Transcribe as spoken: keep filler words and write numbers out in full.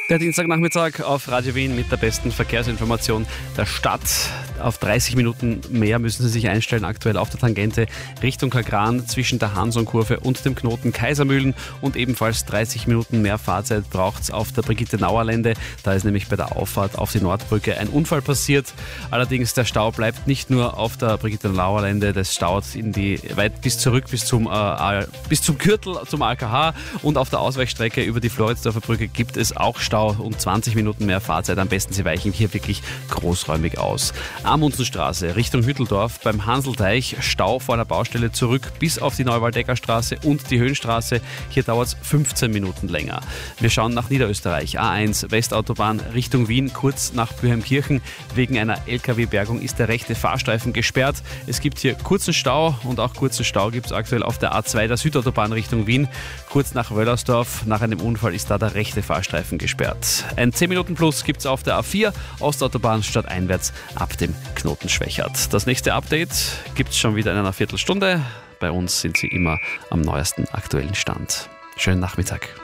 Der Dienstagnachmittag auf Radio Wien mit der besten Verkehrsinformation der Stadt. Auf dreißig Minuten mehr müssen Sie sich einstellen, aktuell auf der Tangente Richtung Kagran zwischen der Hanson-Kurve und dem Knoten Kaisermühlen. Und ebenfalls dreißig Minuten mehr Fahrzeit braucht es auf der Brigitte-Nauer-Lände. Da ist nämlich bei der Auffahrt auf die Nordbrücke ein Unfall passiert. Allerdings der Stau bleibt nicht nur auf der Brigitte-Nauer-Lände, das staut in die, weit bis zurück bis zum, äh, bis zum Gürtel, zum A K H. Und auf der Ausweichstrecke über die Floridsdorfer Brücke gibt es auch Stau. Um zwanzig Minuten mehr Fahrzeit. Am besten Sie weichen hier wirklich großräumig aus. Amundsenstraße Richtung Hütteldorf beim Hanselteich. Stau vor einer Baustelle zurück bis auf die Neuwaldecker Straße und die Höhenstraße. Hier dauert es fünfzehn Minuten länger. Wir schauen nach Niederösterreich. A eins Westautobahn Richtung Wien, kurz nach Bürheimkirchen. Wegen einer L K W-Bergung ist der rechte Fahrstreifen gesperrt. Es gibt hier kurzen Stau und auch kurzen Stau gibt es aktuell auf der A zwei der Südautobahn Richtung Wien. Kurz nach Wöllersdorf. Nach einem Unfall ist da der rechte Fahrstreifen gesperrt. Ein zehn Minuten Plus gibt es auf der A vier Ostautobahn stadteinwärts ab dem Knoten Schwächert. Das nächste Update gibt es schon wieder in einer Viertelstunde. Bei uns sind Sie immer am neuesten aktuellen Stand. Schönen Nachmittag.